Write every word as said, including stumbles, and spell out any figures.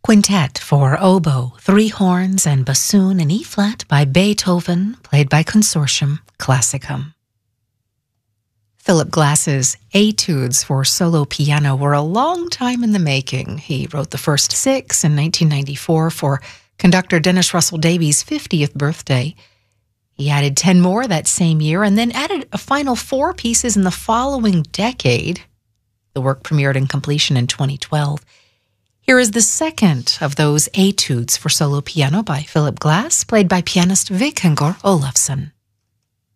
Quintet for oboe, three horns, and bassoon in E-flat by Beethoven, played by Consortium Classicum. Philip Glass's Etudes for solo piano were a long time in the making. He wrote the first six in nineteen ninety-four for conductor Dennis Russell Davies' fiftieth birthday. He added ten more that same year and then added a final four pieces in the following decade. The work premiered in completion in twenty twelve. Here is the second of those Etudes for solo piano by Philip Glass, played by pianist Vikingur Olafsson.